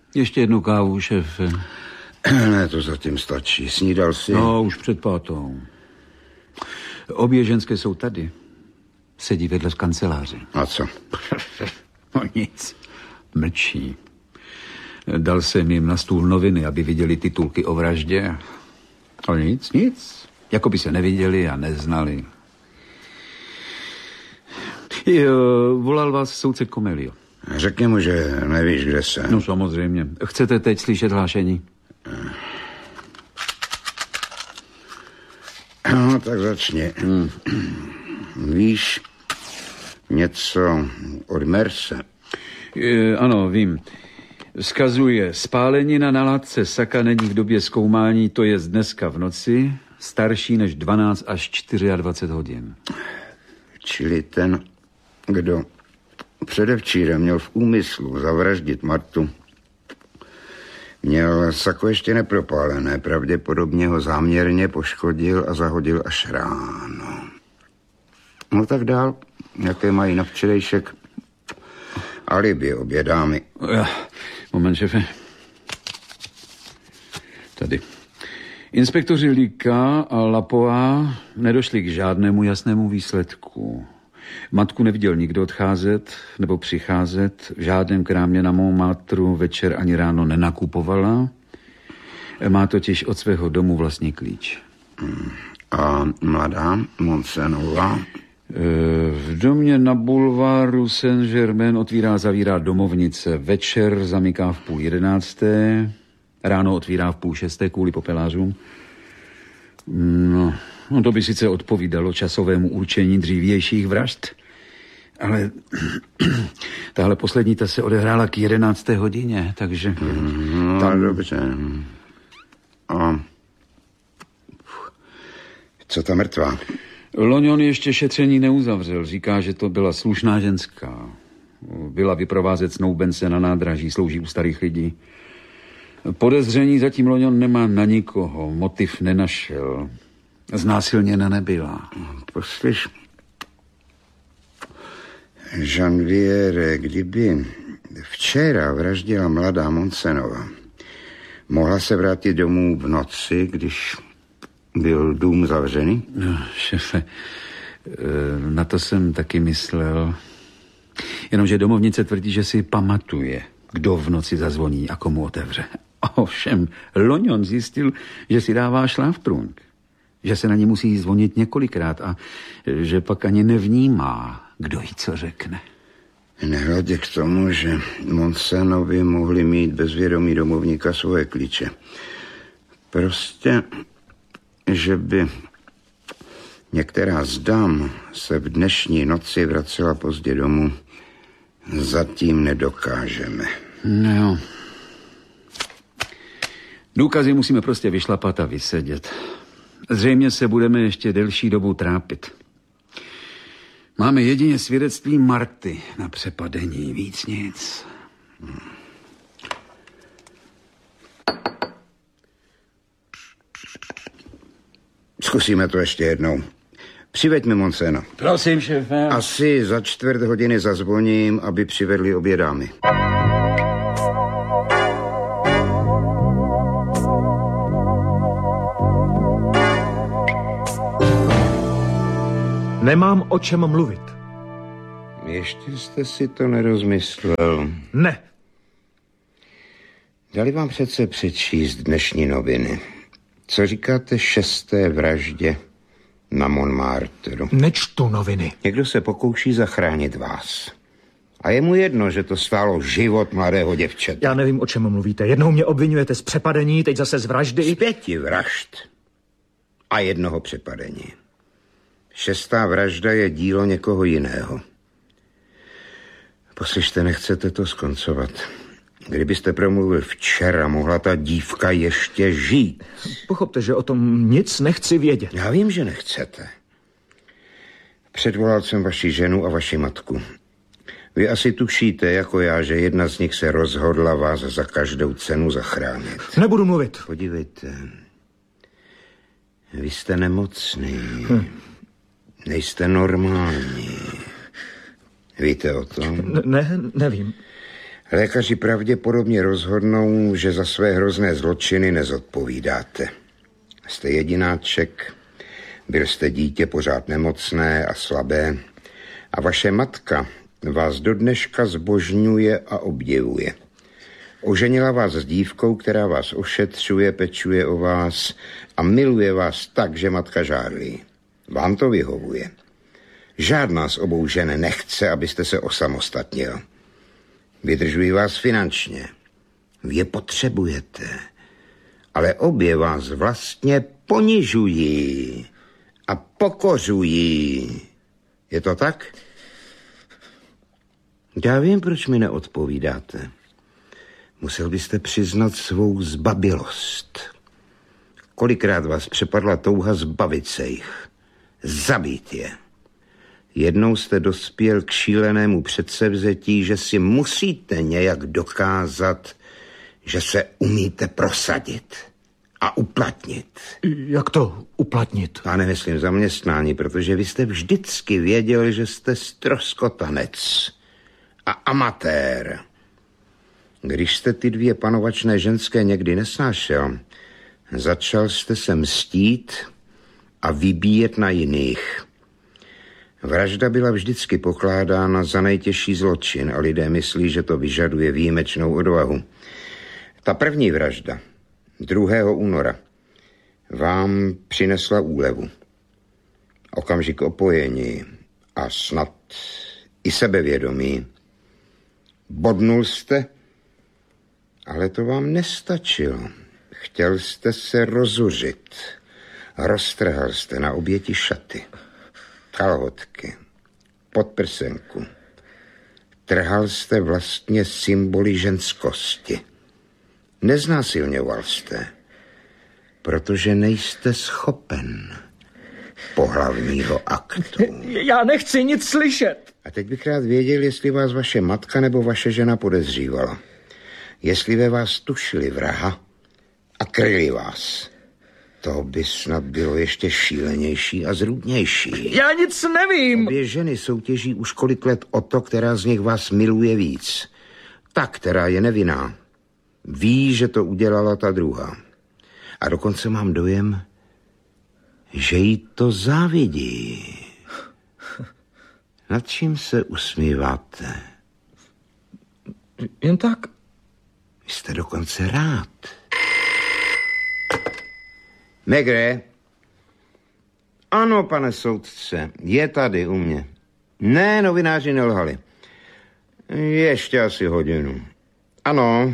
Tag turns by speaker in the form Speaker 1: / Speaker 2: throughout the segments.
Speaker 1: Ještě jednu kávu, šéfe.
Speaker 2: Ne, to zatím stačí. Snídal jsi?
Speaker 1: No, už před 5. Obě ženské jsou tady. Sedí vedle v kanceláři.
Speaker 2: A co?
Speaker 1: No nic. Mlčí. Dal jsem jim na stůl noviny, aby viděli titulky o vraždě. Ale nic. Jako by se neviděli a neznali. Volal vás soudce Komelio.
Speaker 2: Řekni mu, že nevíš, kde jsem.
Speaker 1: No samozřejmě. Chcete teď slyšet hlášení?
Speaker 2: No, tak začni. Víš něco od Merse?
Speaker 1: Ano, vím. Vzkazuje, spálenina na látce saka není v době zkoumání, to je dneska v noci, starší než 12 až 24 hodin.
Speaker 2: Čili ten, kdo předevčírem měl v úmyslu zavraždit Martu, měl sako ještě nepropálené, pravděpodobně ho záměrně poškodil a zahodil až ráno. No tak dál, jaké mají na včerejšek alibi obě dámy.
Speaker 1: Moment, šefe. Tady. Inspektoři Líka a Lapová nedošli k žádnému jasnému výsledku. Matku neviděl nikdo odcházet nebo přicházet. V žádném krámě na Montmartru večer ani ráno nenakupovala. Má totiž od svého domu vlastní klíč.
Speaker 2: A mladá Monsenová?
Speaker 1: V domě na bulváru Saint-Germain otvírá zavírá domovnice. Večer zamyká v 10:30. Ráno otvírá v 5:30 kvůli popelářům. No, to by sice odpovídalo časovému určení dřívějších vražd, ale tahle poslední ta se odehrála k 11. hodině, takže...
Speaker 2: tam... Dobře. A co ta mrtvá?
Speaker 1: Lognon ještě šetření neuzavřel. Říká, že to byla slušná ženská. Byla vyprovázet snoubence na nádraží, slouží u starých lidí. Podezření zatím Lognon nemá na nikoho, motiv nenašel. Znásilněna nebyla.
Speaker 2: Poslyš, Janviere, kdyby včera vraždila mladá Monsenova, mohla se vrátit domů v noci, když byl dům zavřený?
Speaker 1: No, šefe, na to jsem taky myslel. Jenomže domovnice tvrdí, že si pamatuje, kdo v noci zazvoní a komu otevře. Ovšem, Lognon zjistil, že si dává šláftrunk, že se na ní musí zvonit několikrát a že pak ani nevnímá, kdo jí co řekne.
Speaker 2: Nehledě k tomu, že Monsenovi mohli mít bez vědomí domovníka svoje klíče. Prostě, že by některá z dam se v dnešní noci vracela pozdě domů, zatím nedokážeme.
Speaker 1: No jo. Důkazy musíme prostě vyšlapat a vysedět. Zřejmě se budeme ještě delší dobu trápit. Máme jedině svědectví Marty na přepadení, víc nic.
Speaker 2: Zkusíme to ještě jednou. Přiveď mi Monsena.
Speaker 1: Prosím, šéfe.
Speaker 2: Asi za 4 hodiny zazvoním, aby přivedli obě dámy.
Speaker 3: Nemám o čem mluvit.
Speaker 2: Ještě jste si to nerozmyslel.
Speaker 3: Ne.
Speaker 2: Dali vám přece přečíst dnešní noviny. Co říkáte 6. vraždě na Montmartru?
Speaker 3: Nečtu noviny.
Speaker 2: Někdo se pokouší zachránit vás. A je mu jedno, že to stálo život mladého děvčete.
Speaker 3: Já nevím, o čem mluvíte. Jednou mě obvinujete z přepadení, teď zase z vraždy.
Speaker 2: Z 5 vražd a 1 přepadení. 6. vražda je dílo někoho jiného. Poslyšte, nechcete to skoncovat. Kdybyste promluvil včera, mohla ta dívka ještě žít.
Speaker 3: Pochopte, že o tom nic nechci vědět.
Speaker 2: Já vím, že nechcete. Předvolal jsem vaši ženu a vaši matku. Vy asi tušíte, jako já, že jedna z nich se rozhodla vás za každou cenu zachránit.
Speaker 3: Nebudu mluvit.
Speaker 2: Podívejte. Vy jste nemocný. Nejste normální. Víte o tom?
Speaker 3: Ne, nevím.
Speaker 2: Lékaři pravděpodobně rozhodnou, že za své hrozné zločiny nezodpovídáte. Jste jedináček, byl jste dítě pořád nemocné a slabé a vaše matka vás do dneška zbožňuje a obdivuje. Oženila vás s dívkou, která vás ošetřuje, pečuje o vás a miluje vás tak, že matka žárlí. Vám to vyhovuje. Žádná z obou žen nechce, abyste se osamostatnil. Vydržují vás finančně. Vy je potřebujete. Ale obě vás vlastně ponižují a pokořují. Je to tak? Já vím, proč mi neodpovídáte. Musel byste přiznat svou zbabilost. Kolikrát vás přepadla touha zbavit se jich. Zabít je. Jednou jste dospěl k šílenému předsevzetí, že si musíte nějak dokázat, že se umíte prosadit a uplatnit.
Speaker 3: Jak to uplatnit?
Speaker 2: Já nemyslím zaměstnání, protože vy jste vždycky věděl, že jste ztroskotanec a amatér. Když jste ty dvě panovačné ženské někdy nesnášel, začal jste se mstít a vybíjet na jiných. Vražda byla vždycky pokládána za nejtěžší zločin a lidé myslí, že to vyžaduje výjimečnou odvahu. Ta první vražda, 2. února, vám přinesla úlevu. Okamžik opojení a snad i sebevědomí. Bodnul jste, ale to vám nestačilo. Chtěl jste se rozuřit. Roztrhal jste na oběti šaty, kalhotky, podprsenku. Trhal jste vlastně symboly ženskosti. Neznásilňoval jste, protože nejste schopen pohlavního aktu.
Speaker 3: Já nechci nic slyšet.
Speaker 2: A teď bych rád věděl, jestli vás vaše matka nebo vaše žena podezřívala. Jestli ve vás tušili vraha a kryli vás. To by snad bylo ještě šílenější a zrůdnější.
Speaker 3: Já nic nevím.
Speaker 2: Obě ženy soutěží už kolik let o to, která z nich vás miluje víc. Ta, která je nevinná, ví, že to udělala ta druhá. A dokonce mám dojem, že jí to závidí. Nad čím se usmíváte?
Speaker 3: Jen tak.
Speaker 2: Jste dokonce rád. Megre? Ano, pane soudce, je tady u mě. Ne, novináři nelhali. Ještě asi hodinu. Ano.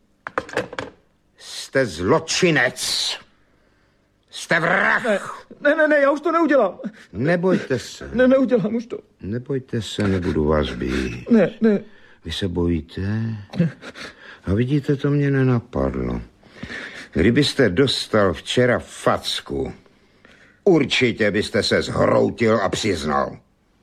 Speaker 2: Jste zločinec. Jste vrah.
Speaker 3: Ne, já už to neudělám.
Speaker 2: Nebojte se.
Speaker 3: Neudělám už to.
Speaker 2: Nebojte se, nebudu vás být.
Speaker 3: Ne.
Speaker 2: Vy se bojíte? A vidíte, to mě nenapadlo. Kdybyste dostal včera facku, určitě byste se zhroutil a přiznal.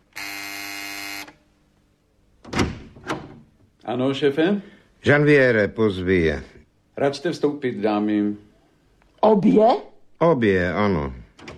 Speaker 1: Ano, šéfe?
Speaker 2: Janviere, pozví je.
Speaker 1: Račte vstoupit, dámy.
Speaker 4: Obě?
Speaker 2: Obě, ano.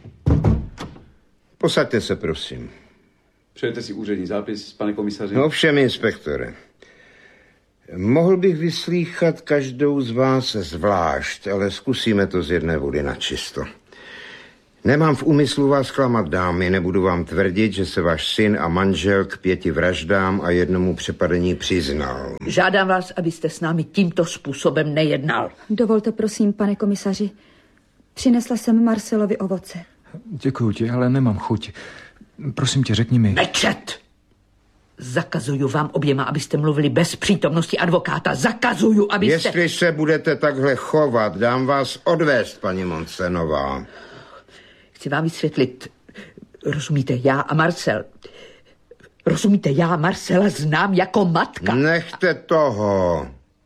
Speaker 2: Posaďte se, prosím.
Speaker 1: Přejete si úřední zápis, pane komisaři?
Speaker 2: Ovšem, inspektore. Mohl bych vyslýchat každou z vás zvlášť, ale zkusíme to z jedné vody na čisto. Nemám v úmyslu vás klamat, dámy, nebudu vám tvrdit, že se váš syn a manžel k 5 vraždám a 1 přepadení přiznal.
Speaker 4: Žádám vás, abyste s námi tímto způsobem nejednal.
Speaker 5: Dovolte, prosím, pane komisaři. Přinesla jsem Marcelovi ovoce.
Speaker 3: Děkuju ti, ale nemám chuť. Prosím tě, řekni mi.
Speaker 4: Mečet! Zakazuju vám oběma, abyste mluvili bez přítomnosti advokáta. Zakazuju, abyste...
Speaker 2: Jestli se budete takhle chovat, dám vás odvést, paní Monsenová.
Speaker 4: Chci vám vysvětlit. Rozumíte, já a Marcel... Rozumíte, já Marcela znám jako matka.
Speaker 2: Nechte toho.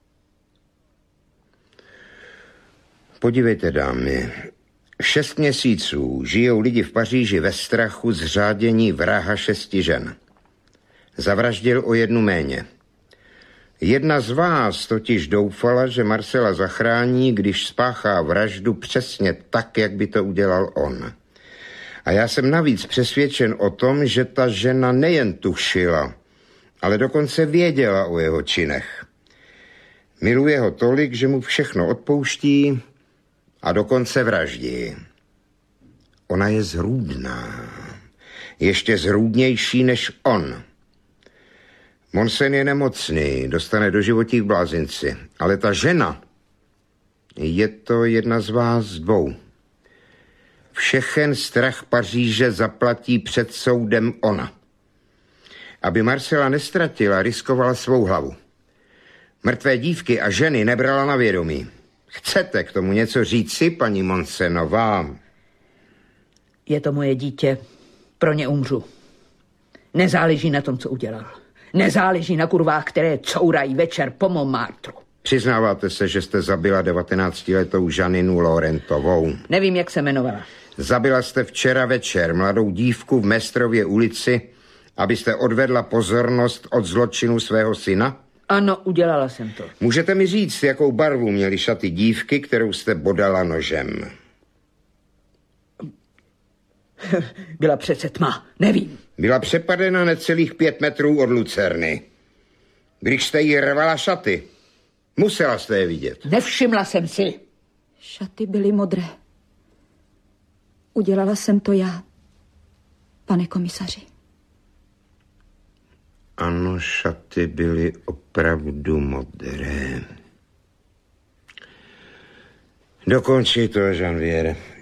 Speaker 2: Podívejte, dámy. 6 měsíců žijou lidi v Paříži ve strachu z řádění vraha 6 žen. Zavraždil o 1 méně. Jedna z vás totiž doufala, že Marcela zachrání, když spáchá vraždu přesně tak, jak by to udělal on. A já jsem navíc přesvědčen o tom, že ta žena nejen tušila, ale dokonce věděla o jeho činech. Miluje ho tolik, že mu všechno odpouští a dokonce vraždí. Ona je zrůdná. Ještě zrůdnější než on. Monsen je nemocný, dostane doživotí v blázinci. Ale ta žena, je to jedna z vás dvou. Všechen strach Paříže zaplatí před soudem ona. Aby Marcela nestratila, riskovala svou hlavu. Mrtvé dívky a ženy nebrala na vědomí. Chcete k tomu něco říci, paní Monsenová?
Speaker 4: Je to moje dítě, pro ně umřu. Nezáleží na tom, co udělal. Nezáleží na kurvách, které courají večer po Montmartru.
Speaker 2: Přiznáváte se, že jste zabila 19letou Žaninu Laurentovou.
Speaker 4: Nevím, jak se jmenovala.
Speaker 2: Zabila jste včera večer mladou dívku v Mestrově ulici, abyste odvedla pozornost od zločinu svého syna?
Speaker 4: Ano, udělala jsem to.
Speaker 2: Můžete mi říct, jakou barvu měly šaty dívky, kterou jste bodala nožem?
Speaker 4: Byla přece tma, nevím.
Speaker 2: Byla přepadena necelých 5 metrů od lucerny. Když jste jí rvala šaty, musela jste je vidět.
Speaker 4: Nevšimla jsem si.
Speaker 5: Šaty byly modré. Udělala jsem to já, pane komisaři.
Speaker 2: Ano, šaty byly opravdu modré. Dokončí to, Janviere.